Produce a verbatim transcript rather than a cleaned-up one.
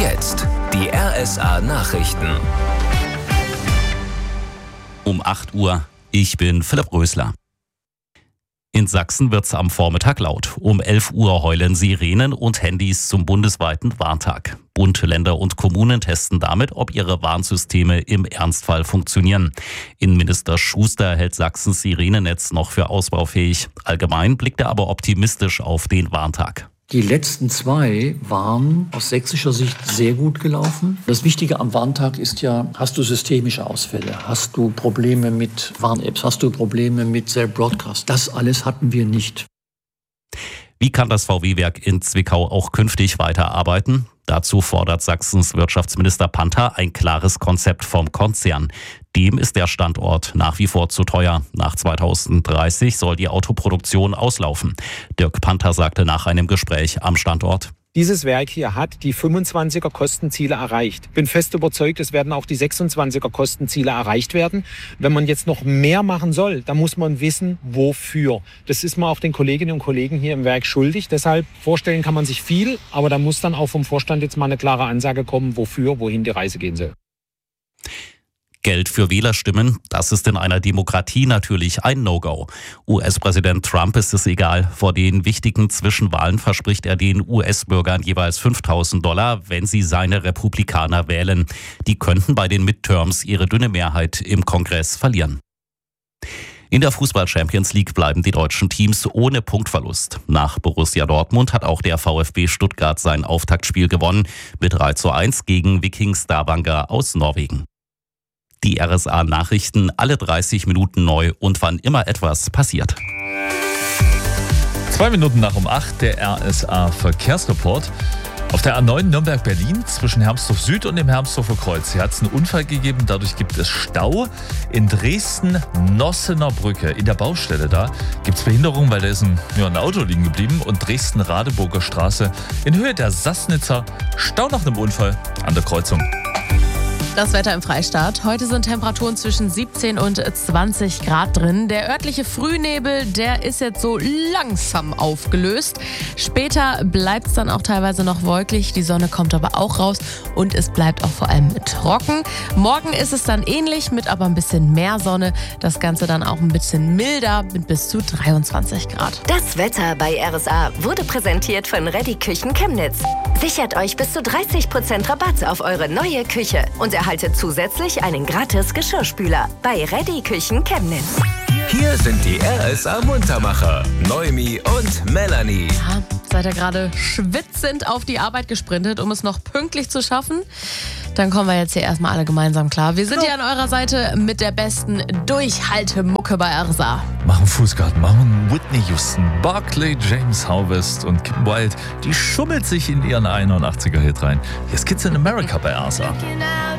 jetzt die R S A-Nachrichten. Um acht Uhr. Ich bin Philipp Rösler. In Sachsen wird's am Vormittag laut. Um elf Uhr heulen Sirenen und Handys zum bundesweiten Warntag. Bund, Länder und Kommunen testen damit, ob ihre Warnsysteme im Ernstfall funktionieren. Innenminister Schuster hält Sachsens Sirenennetz noch für ausbaufähig. Allgemein blickt er aber optimistisch auf den Warntag. Die letzten zwei waren aus sächsischer Sicht sehr gut gelaufen. Das Wichtige am Warntag ist ja, hast du systemische Ausfälle? Hast du Probleme mit Warn-Apps? Hast du Probleme mit Cell Broadcast? Das alles hatten wir nicht. Wie kann das V W-Werk in Zwickau auch künftig weiterarbeiten? Dazu fordert Sachsens Wirtschaftsminister Panther ein klares Konzept vom Konzern. Dem ist der Standort nach wie vor zu teuer. Nach zweitausenddreißig soll die Autoproduktion auslaufen. Dirk Panther sagte nach einem Gespräch am Standort: Dieses Werk hier hat die fünfundzwanziger Kostenziele erreicht. Bin fest überzeugt, es werden auch die sechsundzwanziger Kostenziele erreicht werden. Wenn man jetzt noch mehr machen soll, dann muss man wissen, wofür. Das ist man auch den Kolleginnen und Kollegen hier im Werk schuldig. Deshalb vorstellen kann man sich viel, aber da muss dann auch vom Vorstand jetzt mal eine klare Ansage kommen, wofür, wohin die Reise gehen soll. Geld für Wählerstimmen, das ist in einer Demokratie natürlich ein No-Go. U S-Präsident Trump ist es egal. Vor den wichtigen Zwischenwahlen verspricht er den U S-Bürgern jeweils fünftausend Dollar, wenn sie seine Republikaner wählen. Die könnten bei den Midterms ihre dünne Mehrheit im Kongress verlieren. In der Fußball-Champions League bleiben die deutschen Teams ohne Punktverlust. Nach Borussia Dortmund hat auch der VfB Stuttgart sein Auftaktspiel gewonnen mit drei zu eins gegen Viking Stavanger aus Norwegen. Die R S A-Nachrichten alle dreißig Minuten neu und wann immer etwas passiert. Zwei Minuten nach um acht, der R S A-Verkehrsreport. Auf der A neun Nürnberg-Berlin zwischen Hermsdorf Süd und dem Hermsdorfer Kreuz. Hier hat es einen Unfall gegeben, dadurch gibt es Stau. In Dresden-Nossener Brücke, in der Baustelle da, gibt es Behinderung, weil da ist ein, ja, ein Auto liegen geblieben. Und Dresden-Radeburger Straße in Höhe der Sassnitzer. Stau nach einem Unfall an der Kreuzung. Das Wetter im Freistaat. Heute sind Temperaturen zwischen siebzehn und zwanzig Grad drin. Der örtliche Frühnebel, der ist jetzt so langsam aufgelöst. Später bleibt es dann auch teilweise noch wolkig. Die Sonne kommt aber auch raus und es bleibt auch vor allem trocken. Morgen ist es dann ähnlich mit aber ein bisschen mehr Sonne. Das Ganze dann auch ein bisschen milder mit bis zu dreiundzwanzig Grad. Das Wetter bei R S A wurde präsentiert von Reddy Küchen Chemnitz. Sichert euch bis zu dreißig Prozent Rabatt auf eure neue Küche und erhaltet zusätzlich einen gratis Geschirrspüler bei Reddy Küchen Chemnitz. Hier sind die R S A-Muntermacher, Noemi und Melanie. Ja, seid ihr gerade schwitzend auf die Arbeit gesprintet, um es noch pünktlich zu schaffen? Dann kommen wir jetzt hier erstmal alle gemeinsam klar. Wir sind hier an eurer Seite mit der besten Durchhaltemucke bei R S A. Machen Fußgarten, machen Whitney Houston, Barclay James Harvest und Kim Wilde. Die schummelt sich in ihren einundachtziger-Hit rein. Hier ist Kids in America bei R S A.